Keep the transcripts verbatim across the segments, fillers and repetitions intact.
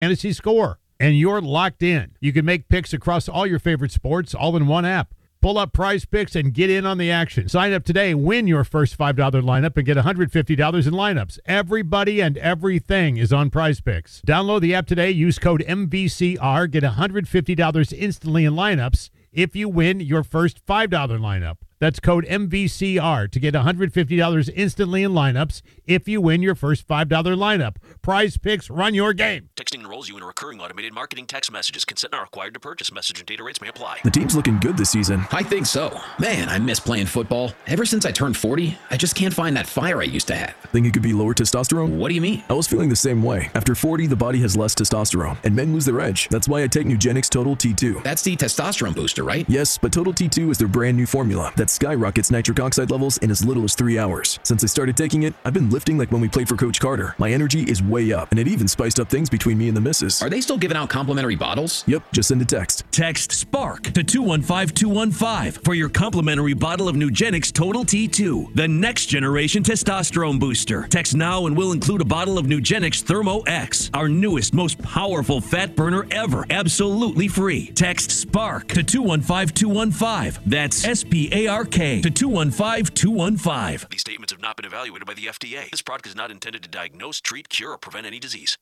Fantasy Score, and you're locked in. You can make picks across all your favorite sports all in one app. Pull up Prize Picks and get in on the action. Sign up today, win your first five dollars lineup, and get one hundred fifty dollars in lineups. Everybody and everything is on Prize Picks. Download the app today, use code M V C R, get one hundred fifty dollars instantly in lineups if you win your first five dollars lineup. That's code M V C R to get one hundred fifty dollars instantly in lineups if you win your first five dollars lineup. Prize Picks, run your game. Texting enrolls you in a recurring automated marketing text messages. Consent not required to purchase. Message and data rates may apply. The team's looking good this season. I think so. Man, I miss playing football. Ever since I turned forty, I just can't find that fire I used to have. Think it could be lower testosterone? What do you mean? I was feeling the same way. After forty, the body has less testosterone, and men lose their edge. That's why I take Nugenix Total T two. That's the testosterone booster, right? Yes, but Total T two is their brand new formula that skyrockets nitric oxide levels in as little as three hours. Since I started taking it, I've been lifting like when we played for Coach Carter. My energy is way up, and it even spiced up things between me and the missus. Are they still giving out complimentary bottles? Yep, just send a text. Text SPARK to two one five two one five for your complimentary bottle of Nugenix Total T two, the next generation testosterone booster. Text now and we'll include a bottle of Nugenix Thermo X, our newest, most powerful fat burner ever, absolutely free. Text SPARK to two one five two one five. That's S P A R K to two one five two one five. These statements have not been evaluated by the F D A. This product is not intended to diagnose, treat, cure, or prevent any disease.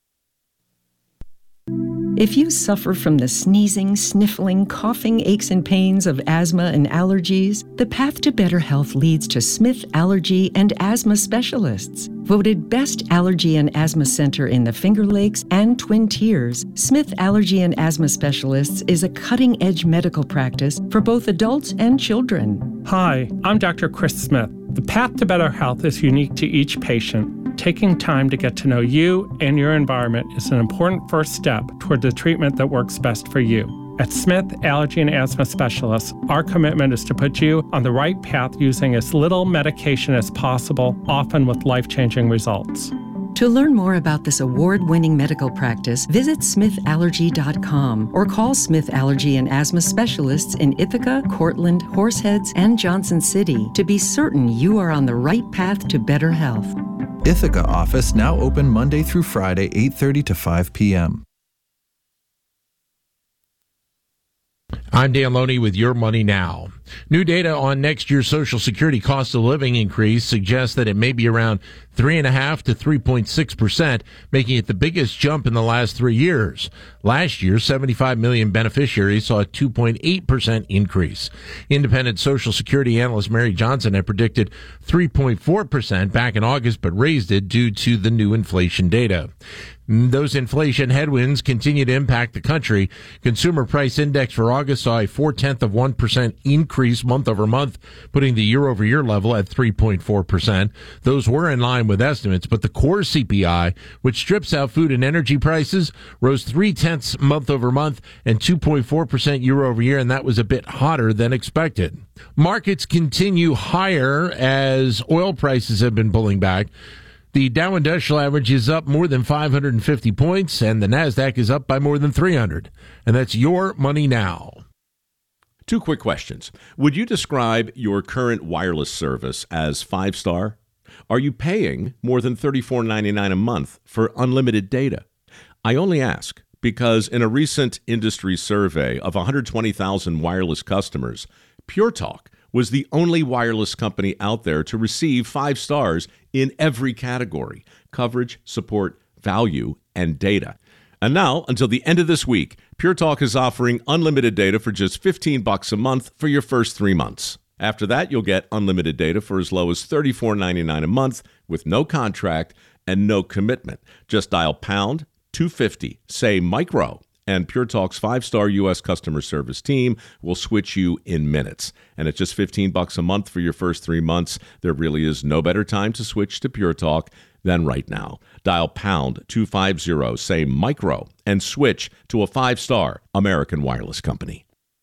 If you suffer from the sneezing, sniffling, coughing, aches and pains of asthma and allergies, the path to better health leads to Smith Allergy and Asthma Specialists. Voted Best Allergy and Asthma Center in the Finger Lakes and Twin Tiers, Smith Allergy and Asthma Specialists is a cutting-edge medical practice for both adults and children. Hi, I'm Doctor Chris Smith. The path to better health is unique to each patient. Taking time to get to know you and your environment is an important first step toward the treatment that works best for you. At Smith Allergy and Asthma Specialists, our commitment is to put you on the right path using as little medication as possible, often with life-changing results. To learn more about this award-winning medical practice, visit smith allergy dot com or call Smith Allergy and Asthma Specialists in Ithaca, Cortland, Horseheads, and Johnson City to be certain you are on the right path to better health. Ithaca office now open Monday through Friday, eight thirty to five p.m. I'm Dan Loney with Your Money Now. New data on next year's Social Security cost of living increase suggests that it may be around three point five to three point six percent, making it the biggest jump in the last three years. Last year, seventy-five million beneficiaries saw a two point eight percent increase. Independent Social Security analyst Mary Johnson had predicted three point four percent back in August, but raised it due to the new inflation data. Those inflation headwinds continue to impact the country. Consumer Price Index for August saw a four-tenth of one percent increase month over month, putting the year-over-year level at three point four percent. Those were in line with estimates, but the core C P I, which strips out food and energy prices, rose three-tenths month over month and two point four percent year-over-year, and that was a bit hotter than expected. Markets continue higher as oil prices have been pulling back. The Dow Industrial Average is up more than five hundred fifty points, and the NASDAQ is up by more than three hundred. And that's Your Money Now. Two quick questions. Would you describe your current wireless service as five-star? Are you paying more than thirty-four ninety-nine a month for unlimited data? I only ask because in a recent industry survey of one hundred twenty thousand wireless customers, Pure Talk was the only wireless company out there to receive five stars in every category: coverage, support, value, and data. And now, until the end of this week, Pure Talk is offering unlimited data for just fifteen bucks a month for your first three months. After that, you'll get unlimited data for as low as thirty-four ninety-nine a month with no contract and no commitment. Just dial pound two fifty, say micro, and Pure Talk's five-star U S customer service team will switch you in minutes. And at just fifteen bucks a month for your first three months, there really is no better time to switch to Pure Talk than right now. Dial pound two fifty, say micro, and switch to a five-star American wireless company.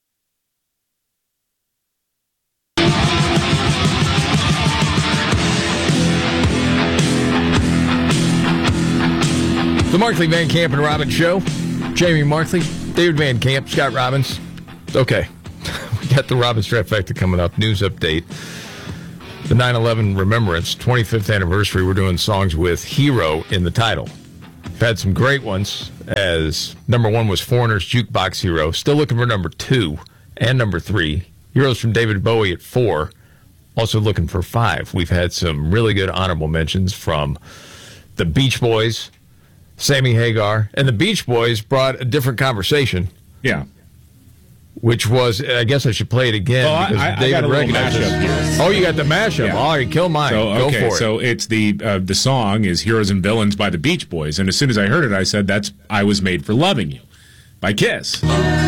The Markley, Van Camp, and Robbins Show. Jamie Markley, David Van Camp, Scott Robbins. Okay, we got the Robbins trifecta coming up. News update. The nine eleven Remembrance, twenty-fifth anniversary. We're doing songs with Hero in the title. We've had some great ones, as number one was Foreigner's Jukebox Hero. Still looking for number two and number three. Heroes from David Bowie at four. Also looking for five. We've had some really good honorable mentions from the Beach Boys, Sammy Hagar, and the Beach Boys brought a different conversation. Yeah. Which was, I guess I should play it again. Oh, because I, I David got a little recognizes. mashup here. Oh, you got the mashup. Yeah. All right, kill mine. So, Go okay, for it. so it's the uh, the song is "Heroes and Villains" by the Beach Boys, and as soon as I heard it, I said, "That's I Was Made for Loving You" by Kiss.